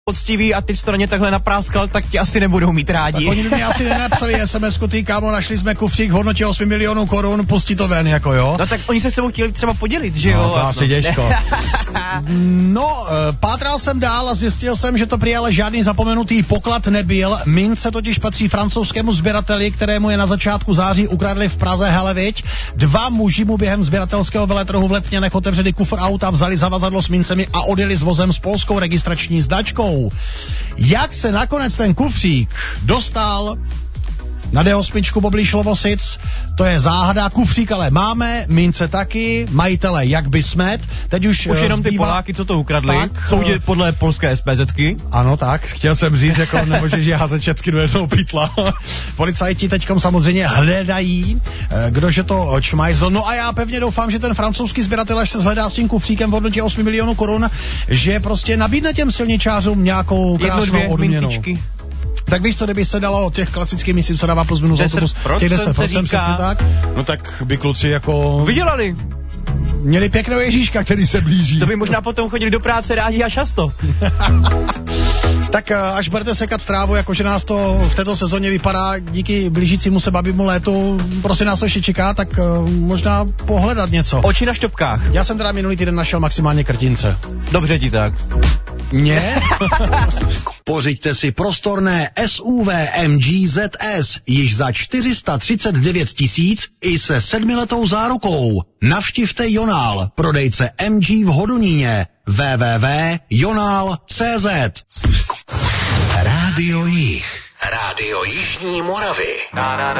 poctivý a ty jsi to na ně takhle napráskal, tak tě asi nebudou mít rádi. Tak oni by mi asi nenapsali SMS-ku, ty kámo, našli jsme kufřík v hodnotě 8 milionů korun, pusti to ven, jako jo. No tak oni se s sebou chtěli třeba podělit, že jo? No to asi těžko. No, pátral jsem dál a zjistil jsem, že to prý ale žádný zapomenutý poklad nebyl. Mince totiž patří francouzskému sběrateli, kterému je na začátku září ukradli v Praze, hele viď. 2 muži mu během sběratelského veletrhu v Letňanech otevřeli kufr auta, vzali zavazadlo s mincemi a odjeli s vozem s polskou registrační značkou. Jak se nakonec ten kufřík dostal na D8 poblíž Lovosic, to je záhada. Kufřík ale máme, mince taky, majitele jak by smet. Teď už jenom ty Poláky, co to ukradli, soudě podle polské SPZky. Ano, tak, chtěl jsem říct, jako nemůžeš je házet všechny do jednoho pytla. Policajti teďkom samozřejmě hledají, kdože to čmajzl. No a já pevně doufám, že ten francouzský sběratel, až se zhledá s tím kufříkem v hodnotě 8 milionů korun, že prostě nabídne těm silničářům nějakou krásnou odměnu. Tak víš co, kdyby se dalo těch klasických misí, co dává plus minus autobus, těch 10% přesně tak, no tak by kluci jako... Vydělali. Měli pěkného Ježíška, který se blíží. To by možná potom chodili do práce rádi a často. Tak až budete sekat trávu, jakože nás to v této sezóně vypadá díky blížícímu se babímu létu, prostě nás to ještě čeká, tak možná pohledat něco. Oči na šťopkách. Já jsem teda minulý týden našel maximálně krtince. Dobře ti tak. Ne? Pořiďte si prostorné SUV MG ZS již za 439 000 i se 7letou zárukou. Navštivte Jonál, prodejce MG v Hodoníně. www.jonal.cz. Rádio Jih. Rádio Jižní Moravy.